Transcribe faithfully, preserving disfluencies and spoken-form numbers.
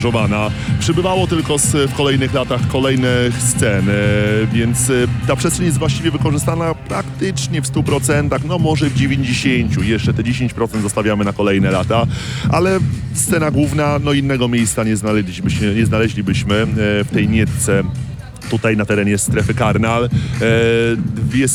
zaangażowana. Przybywało tylko z, w kolejnych latach kolejnych scen, e, więc e, ta przestrzeń jest właściwie wykorzystana praktycznie w stu procentach, no może w dziewięćdziesięciu, jeszcze te dziesięć procent zostawiamy na kolejne lata, ale scena główna, no innego miejsca nie znaleźlibyśmy, nie znaleźlibyśmy e, w tej Niecce, tutaj na terenie strefy Karnal. E, dwie